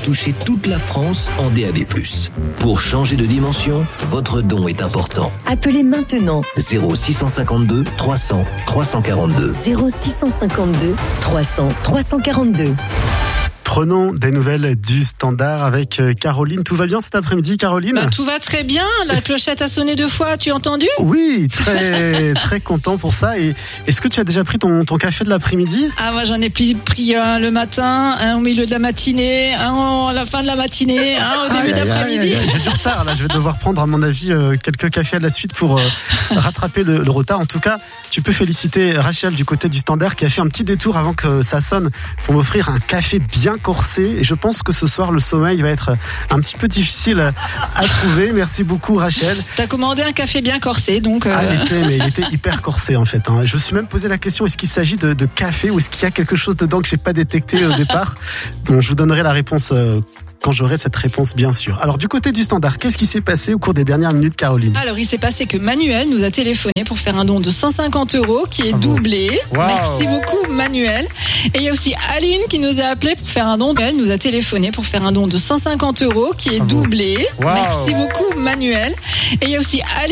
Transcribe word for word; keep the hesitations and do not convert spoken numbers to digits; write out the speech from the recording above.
toucher toute la France en D A B plus. Pour changer de dimension, votre don est important. Appelez maintenant zéro six cent cinquante-deux trois cents trois cent quarante-deux. zéro six cent cinquante-deux trois cents trois cent quarante-deux. Prenons des nouvelles du Standard avec Caroline. Tout va bien cet après-midi, Caroline ? Bah, tout va très bien. La clochette a sonné deux fois. Tu as entendu ? Oui, très très content pour ça. Et est-ce que tu as déjà pris ton, ton café de l'après-midi ? Ah, moi j'en ai pris, pris un le matin, un au milieu de la matinée, un à la fin de la matinée, un au début Aïe, aïe, d'après-midi. aïe, aïe, aïe. J'ai du retard là. Je vais devoir prendre, à mon avis, euh, quelques cafés à la suite pour euh, rattraper le, le retard. En tout cas, tu peux féliciter Rachel du côté du Standard qui a fait un petit détour avant que ça sonne pour m'offrir un café bien corsé. Et je pense que ce soir, le sommeil va être un petit peu difficile à trouver. Merci beaucoup, Rachel. T'as commandé un café bien corsé, donc. Euh... Ah, il était, mais il était hyper corsé en fait. Hein. Je me suis même posé la question, est-ce qu'il s'agit de, de café ou est-ce qu'il y a quelque chose dedans que j'ai pas détecté au départ ? Bon, je vous donnerai la réponse euh, quand j'aurai cette réponse, bien sûr. Alors, du côté du Standard, qu'est-ce qui s'est passé au cours des dernières minutes, Caroline ? Alors, il s'est passé que Manuel nous a téléphoné pour faire un don de cent cinquante euros qui est Bravo. doublé. Wow. Merci beaucoup, Manuel. Et il y a aussi Aline qui nous a appelé pour faire un don. Elle nous a téléphoné pour faire un don de cent cinquante euros qui est Bravo. doublé. Wow. Merci beaucoup, Manuel. Et il y a aussi Aline